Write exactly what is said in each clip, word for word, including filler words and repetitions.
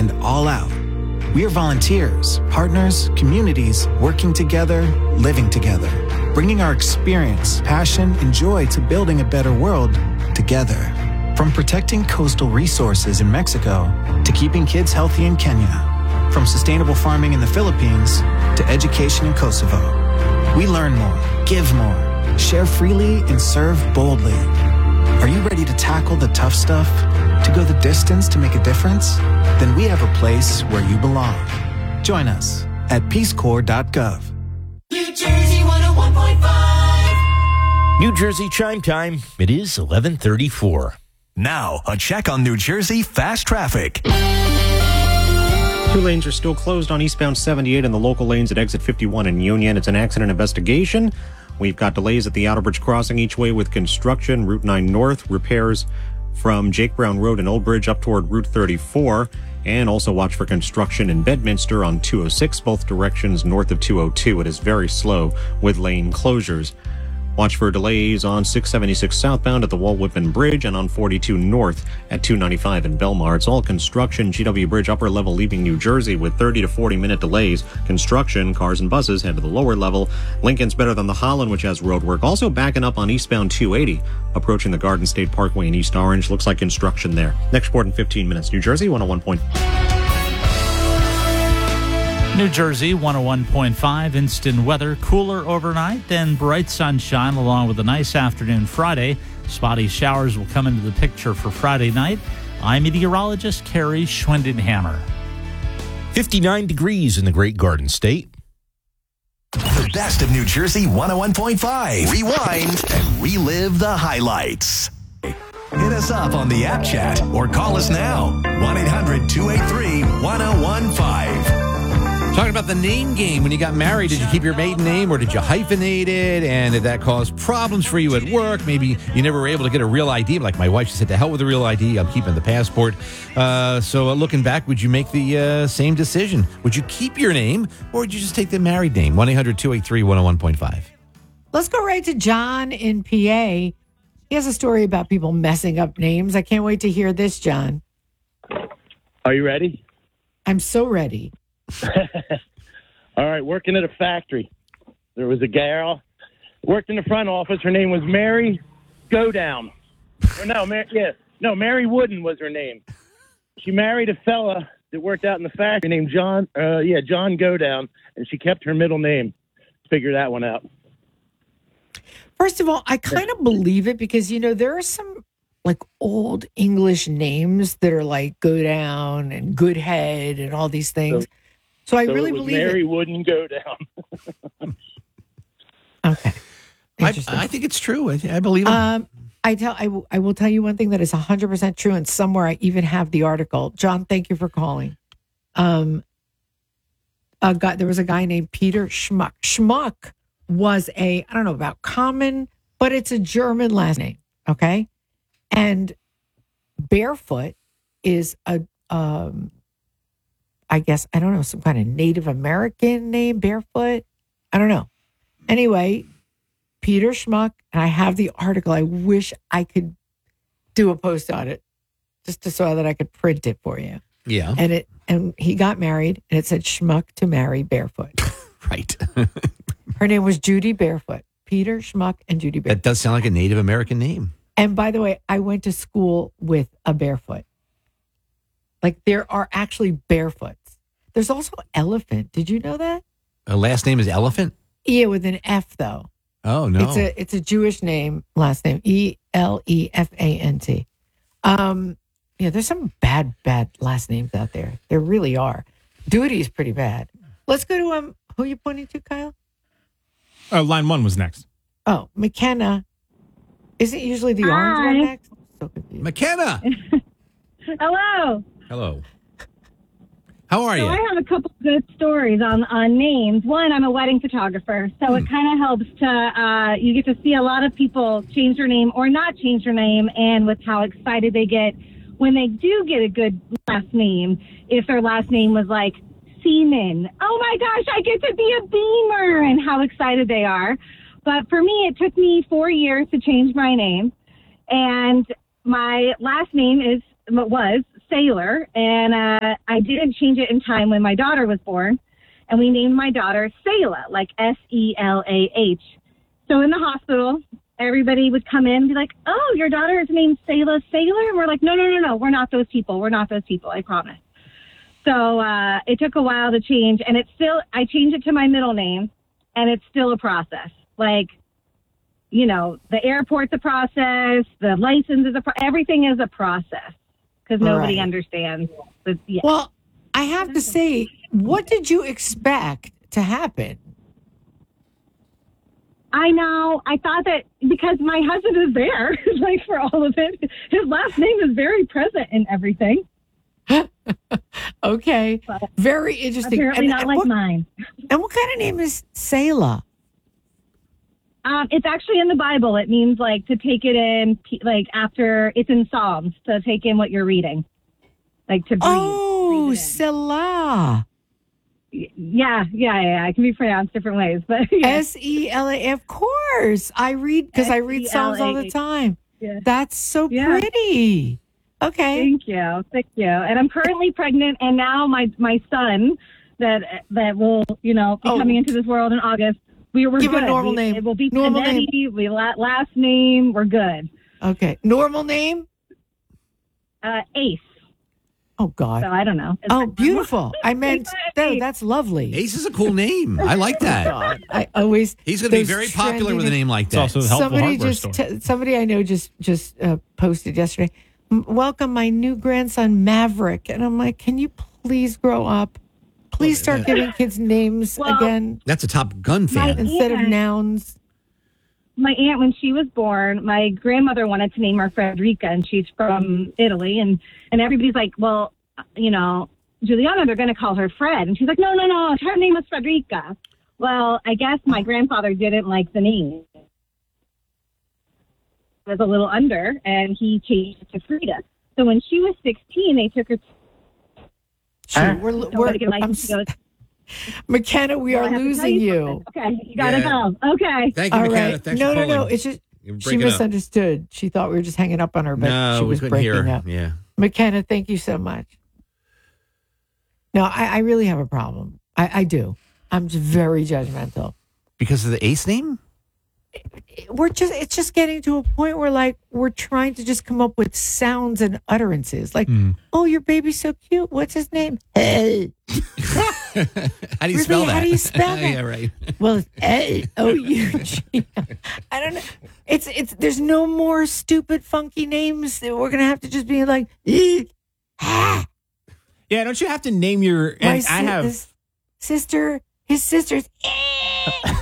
and all out. We are volunteers, partners, communities, working together, living together, bringing our experience, passion, and joy to building a better world together. From protecting coastal resources in Mexico to keeping kids healthy in Kenya. From sustainable farming in the Philippines to education in Kosovo. We learn more, give more, share freely, and serve boldly. Are you ready to tackle the tough stuff? To go the distance to make a difference? Then we have a place where you belong. Join us at peace corps dot gov. New Jersey one oh one point five. New Jersey chime time. It is eleven thirty-four. Now, a check on New Jersey fast traffic. Two lanes are still closed on eastbound seventy-eight and the local lanes at exit fifty-one in Union. It's an accident investigation. We've got delays at the Outerbridge crossing each way with construction. Route nine North, repairs from Jake Brown Road and Old Bridge up toward Route thirty-four. And also watch for construction in Bedminster on two oh six, both directions north of two oh two. It is very slow with lane closures. Watch for delays on six seventy-six southbound at the Walt Whitman Bridge and on forty-two north at two ninety-five in Belmar. It's all construction. G W Bridge upper level leaving New Jersey with thirty to forty minute delays. Construction, cars and buses head to the lower level. Lincoln's better than the Holland, which has road work. Also backing up on eastbound two eighty, approaching the Garden State Parkway in East Orange. Looks like construction there. Next report in fifteen minutes. New Jersey one oh one point five. New Jersey one oh one point five, instant weather, cooler overnight, then bright sunshine along with a nice afternoon Friday. Spotty showers will come into the picture for Friday night. I'm meteorologist Carrie Schwendenhammer. fifty-nine degrees in the Great Garden State. The best of New Jersey one oh one point five. Rewind and relive the highlights. Hit us up on the app chat or call us now. one eight hundred two eight three one oh one five. Talking about the name game. When you got married, did you keep your maiden name or did you hyphenate it? And did that cause problems for you at work? Maybe you never were able to get a real I D. Like my wife, she said, to hell with the real I D. I'm keeping the passport. Uh, so uh, looking back, would you make the uh, same decision? Would you keep your name or would you just take the married name? one eight hundred two eight three one oh one point five. Let's go right to John in P A. He has a story about people messing up names. I can't wait to hear this, John. Are you ready? I'm so ready. All right, working at a factory. There was a gal, worked in the front office. Her name was Mary Godown. Or no, Mary, yeah, no, Mary Wooden was her name. She married a fella that worked out in the factory named John, uh, yeah, John Godown, and she kept her middle name. Figure that one out. First of all, I kind of believe it because, you know, there are some like old English names that are like Godown and Goodhead and all these things. So, So I so really it was believe Mary it. wouldn't go down. Okay. I, I think it's true. I, I believe it. Um, I tell I, w- I will tell you one thing that is one hundred percent true, and somewhere I even have the article. John, thank you for calling. Um, a guy, there was a guy named Peter Schmuck. Schmuck was a, I don't know about common, but it's a German last name, okay? And Barefoot is a, um, I guess, I don't know, some kind of Native American name, Barefoot. I don't know. Anyway, Peter Schmuck, and I have the article. I wish I could do a post on it just to, so that I could print it for you. Yeah. And it and he got married, and it said Schmuck to marry Barefoot. Right. Her name was Judy Barefoot. Peter Schmuck and Judy Barefoot. That does sound like a Native American name. And by the way, I went to school with a Barefoot. Like there are actually Barefoots. There's also Elephant. Did you know that? A last name is Elephant? Yeah, with an F though. Oh no. It's a it's a Jewish name, last name. E L E F A N T. Um yeah, there's some bad, bad last names out there. There really are. Duty's pretty bad. Let's go to um who are you pointing to, Kyle? Uh, line one was next. Oh, McKenna. Isn't usually the orange Hi. one next? I'm so confused. McKenna. Hello. Hello. How are so you? I have a couple good stories on, on names. One, I'm a wedding photographer, so Hmm. it kind of helps to, uh, you get to see a lot of people change their name or not change their name, and with how excited they get when they do get a good last name. If their last name was like Seaman, oh my gosh, I get to be a Beamer, and how excited they are. But for me, it took me four years to change my name, and my last name is was Sailor, and uh, I didn't change it in time when my daughter was born, and we named my daughter Selah, like S E L A H. So in the hospital, everybody would come in and be like, oh, your daughter is named Selah Sailor? And we're like, no, no, no, no, we're not those people. We're not those people, I promise. So uh, it took a while to change, and it's still, I changed it to my middle name, and it's still a process. Like, you know, the airport's a process, the license is a pro- everything is a process because nobody Right. understands. The, yeah. Well, I have to say, what did you expect to happen? I know. I thought that because my husband is there, like for all of it, his last name is very present in everything. Okay. Very interesting. Apparently And- not and like what, mine. And what kind of name is Selah? Um, it's actually in the Bible. It means like to take it in, like after it's in Psalms, to take in what you're reading, like to breathe. Oh, breathe it Selah. in. yeah, yeah, yeah. It can be pronounced different ways, but yeah. S E L A. Of course, I read because I read Psalms all the S E L A. time. Yeah. That's so Yeah. pretty. Okay. Thank you, thank you. And I'm currently pregnant, and now my my son that that will you know be Oh. coming into this world in August. We were Give him good. a normal we, name. It will be Normal Panetti. We la- last name. We're good. Okay. Normal name? Uh, Ace. Oh God. So I don't know. Is Oh, that- beautiful. I meant Ace. no, that's lovely. Ace is a cool name. I like that. God, I always. He's going to be those very popular with a trending- name like It's that. also a helpful Somebody hardware just store. t- somebody I know just just uh, posted yesterday. "M- Welcome my new grandson Maverick, and I'm like, can you please grow up? Please start giving kids names Well, again That's a Top Gun fan. instead of Yeah. nouns. My aunt, when she was born, my grandmother wanted to name her Frederica, and she's from Italy. And, and everybody's like, well, you know, Juliana, they're going to call her Fred. And she's like, no, no, no, her name was Frederica. Well, I guess my grandfather didn't like the name. It was a little under, and he changed it to Frida. So when she was sixteen, they took her to Sure, we're, we're, somebody get I'm, license. She goes, McKenna, we "Well, are I have to tell losing you. something." Okay, you got to Yeah. go. Okay. Thank you, All McKenna. right. Thanks No, for no, no. calling. It's just You're she breaking up. misunderstood. She thought we were just hanging up on her, but No, she we was couldn't hear breaking her. up. Yeah. McKenna, thank you so much. No, I, I really have a problem. I, I do. I'm just very judgmental. Because of the Ace name? We're just it's just getting to a point where like we're trying to just come up with sounds and utterances. Like, oh, your baby's so cute. What's his name? Hey. How do you Really? spell that? How do you spell that? yeah, right. Well, it's A O U G. I don't know. It's it's there's no more stupid funky names. We're gonna have to just be like "Eh, ah." Yeah, don't you have to name your? My And si- I have. his sister, his sister's "Eh."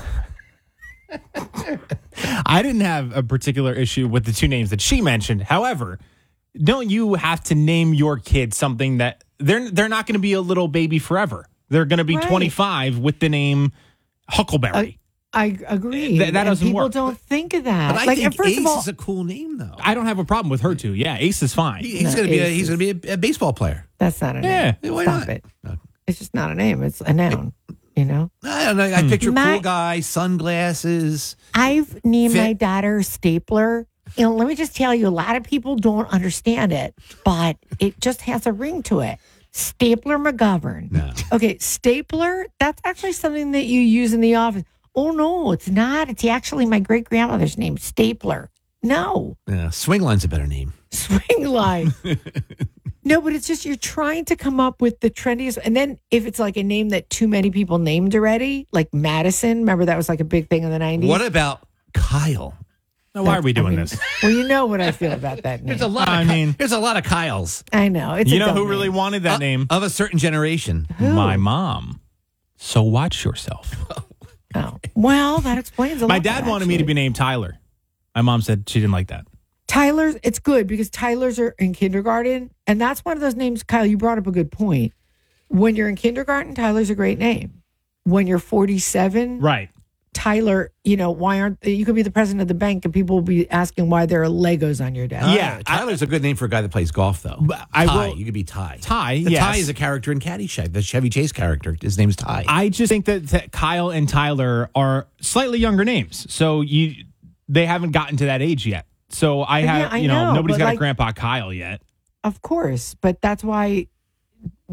I didn't have a particular issue with the two names that she mentioned. However, don't you have to name your kid something that they're they're not going to be a little baby forever? They're going to be Right. twenty-five with the name Huckleberry. I agree. Th- that And doesn't people work. don't think of that. But I like, think and first Ace of all, is a cool name, though. I don't have a problem with her too. Yeah, Ace is fine. He- he's No, going to be a, Ace he's is- going to be a, a baseball player. that's not a name. Yeah. Yeah, why Stop not? it. No. It's just not a name. It's a noun. You know. I don't know. I picture My- cool guy, sunglasses. I've named Fit- my daughter Stapler. You know, let me just tell you, a lot of people don't understand it, but it just has a ring to it. Stapler McGovern. No. Okay, stapler, that's actually something that you use in the office. Oh, no, it's not. It's actually my great grandmother's name, Stapler. No, Yeah, swing line's a better name. swing line. No, but it's just you're trying to come up with the trendiest. And then if it's like a name that too many people named already, like Madison, remember that was like a big thing in the nineties? What about Kyle? Now, why are we I doing mean, this? Well, you know what I feel about that name. There's a lot. I of Ky- mean- there's a lot of Kyles I know. It's You a know dumb who name. really wanted that Uh, name? of a certain generation. My mom. So watch yourself. Oh. Well, that explains a lot. My dad wanted me to be named Tyler. My mom said she didn't like that. Tyler's. It's good because Tyler's are in kindergarten, and that's one of those names. Kyle, you brought up a good point. When you're in kindergarten, Tyler's a great name. When you're forty-seven, Right. Tyler, you know, why aren't you could be the president of the bank and people will be asking why there are Legos on your desk. Yeah, Tyler's a good name for a guy that plays golf, though. I Ty. will- You could be Ty. Ty, The yes. Ty is a character in Caddyshack. The Chevy Chase character. His name's Ty. I just think that, that Kyle and Tyler are slightly younger names. So you they haven't gotten to that age yet. So I Yeah, have, I you know, know, nobody's but got like- a Grandpa Kyle yet. Of course, but that's why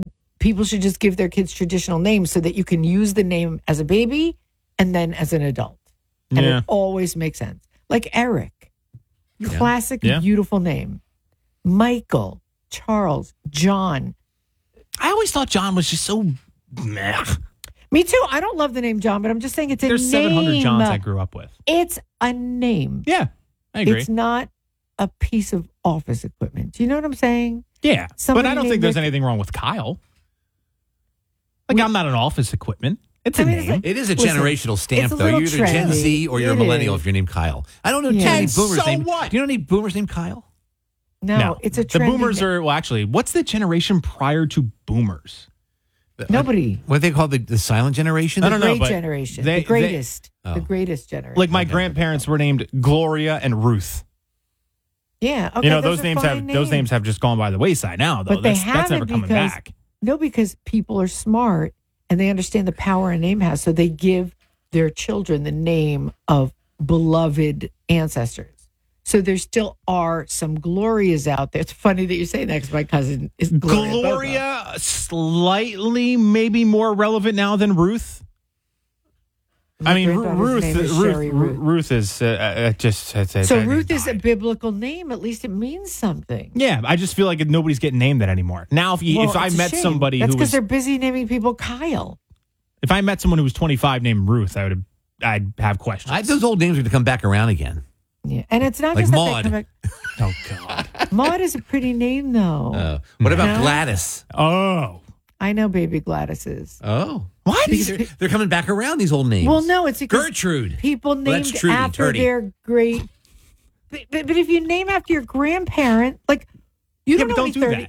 people should just give their kids traditional names so that you can use the name as a baby and then as an adult. And Yeah. it always makes sense. Like Eric, classic, Yeah. beautiful name. Michael, Charles, John. I always thought John was just so meh. Me too. I don't love the name John, but I'm just saying it's a There's name. seven hundred Johns I grew up with. It's a name. Yeah, I agree. It's not a piece of office equipment. Do you know what I'm saying? Yeah, Somebody but I don't think named there's their- anything wrong with Kyle. Like, I'm not an office equipment. It's a I mean, name. it's like- It is a Listen, generational stamp, it's a though. little You're either Gen trendy. Z or you're a It millennial is. if you're named Kyle. I don't know Yeah. any And boomers so named. what? Do you know any boomers named Kyle? No, it's a The trendy boomers name. are, well, actually, what's the generation prior to boomers? Nobody. What do they call the, the silent generation? I don't know, Great but generation. they- the greatest. they- the Oh. greatest generation. Like, my grandparents were named Gloria and Ruth. yeah. Okay, you know, those, are names fine have those names have just gone by the wayside now, though. But they that's, that's never haven't coming because- back. No, because people are smart and they understand the power a name has. So they give their children the name of beloved ancestors. So there still are some Glorias out there. It's funny that you're saying that because my cousin is Gloria. Bobo. Gloria, slightly maybe more relevant now than Ruth. My I mean, Ru- granddaughter's Ruth, name is Ruth, Sherry Ru- Ruth. Ruth is uh, uh, just. It's, it's, So it's- Ruth is a biblical name. At least it means something. Yeah, I just feel like nobody's getting named that anymore. Now, if you, Well, if I it's a met shame. somebody That's who because was, they're busy naming people Kyle. if I met someone who was twenty-five named Ruth, I would have, I'd have questions. I, those old names are going to come back around again. Yeah, and it's not Like just Maud. that they come back. oh God. Maud is a pretty name, though. Uh, what about No. Gladys? Oh, I know baby Gladys is. Oh. what? They're, they're coming back around, these old names. Well, no, it's because Gertrude. people Well, named that's Trudy, after Turdy. their great. But, but, but if you name after your grandparent, like you Yeah, don't but know don't do thirty. that.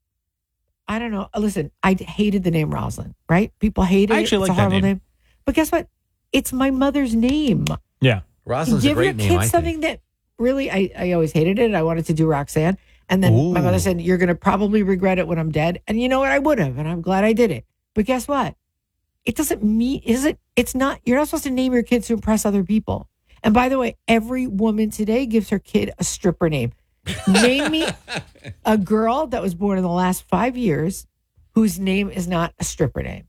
I don't know. Listen, I hated the name Rosalind. Right? People hate it. I actually it's like a that horrible name. But guess what? It's my mother's name. Yeah. Rosalind's a Give your great name, kids I think. something that really I, I always hated it. I wanted to do Roxanne. And then my Ooh. mother said, you're going to probably regret it when I'm dead. And you know what? I would have. And I'm glad I did it. But guess what? It doesn't mean, is it? It's not, you're not supposed to name your kids to impress other people. And by the way, every woman today gives her kid a stripper name. Name me a girl that was born in the last five years whose name is not a stripper name.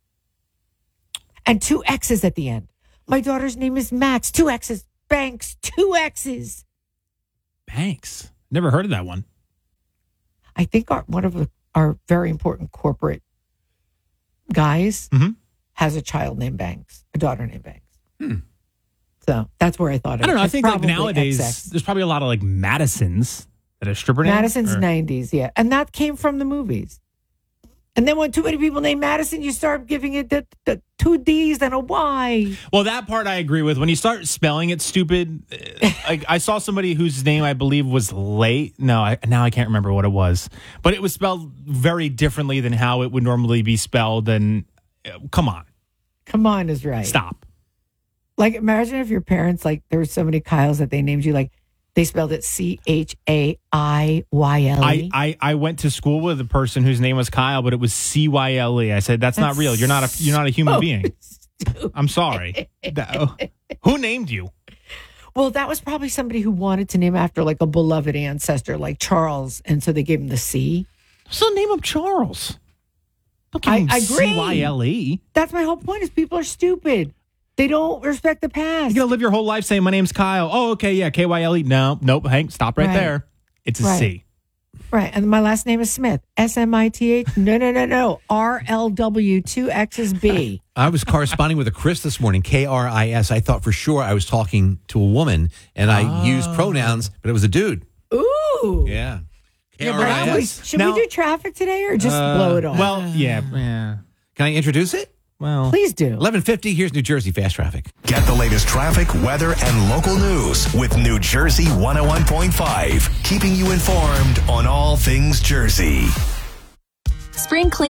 And two X's at the end. My daughter's name is Max, two X's. Banks, two X's. Banks. Never heard of that one. I think our, one of the, our very important corporate guys Mhm. has a child named Banks, a daughter named Banks. So that's where I thought of I don't it. know. I It's think like probably nowadays X X. there's probably a lot of like Madisons that are stripper names. Madison's or- nineties, yeah. And that came from the movies. And then when too many people name Madison, you start giving it the, the two D's and a Y. Well, that part I agree with. When you start spelling it stupid, uh, like I saw somebody whose name I believe was Late. No, I, now I can't remember what it was, but it was spelled very differently than how it would normally be spelled. And uh, come on, Come on is right. stop. Like, imagine if your parents, like, there were so many Kyles that they named you, like, they spelled it C H A I Y L I, E. I, I went to school with a person whose name was Kyle, but it was C Y L E. I said, that's, not That's real. You're not a you're not a human so being. I'm sorry. That- who named you? Well, that was probably somebody who wanted to name after, like, a beloved ancestor, like Charles. And so they gave him the C. So name him Charles. Don't give I- him I agree. C Y L E. That's my whole point is people are stupid. They don't respect the past. You're gonna live your whole life saying my name's Kyle. Oh, okay, yeah, K Y L E. No, nope, Hank, stop right, Right. there. It's a Right. C. Right. And my last name is Smith. S M I T H. No, no, no, no. R L W, two X's B. I was corresponding with a Chris this morning, K R I S. I thought for sure I was talking to a woman, and I used pronouns, but it was a dude. Ooh. Yeah. K Yeah, R but I I S. Should Now- we do traffic today or just blow it off? Well, yeah, yeah. Can I introduce it? Well, Please do. eleven fifty, here's New Jersey Fast Traffic. Get the latest traffic, weather, and local news with New Jersey one oh one point five, keeping you informed on all things Jersey. Spring clean.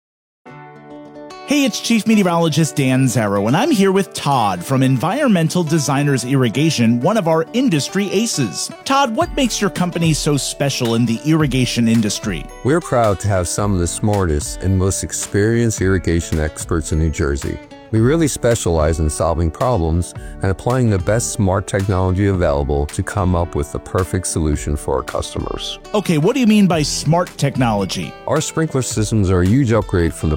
Hey, it's Chief Meteorologist Dan Zarrow, and I'm here with Todd from Environmental Designers Irrigation, one of our industry aces. Todd, what makes your company so special in the irrigation industry? We're proud to have some of the smartest and most experienced irrigation experts in New Jersey. We really specialize in solving problems and applying the best smart technology available to come up with the perfect solution for our customers. Okay, what do you mean by smart technology? Our sprinkler systems are a huge upgrade from the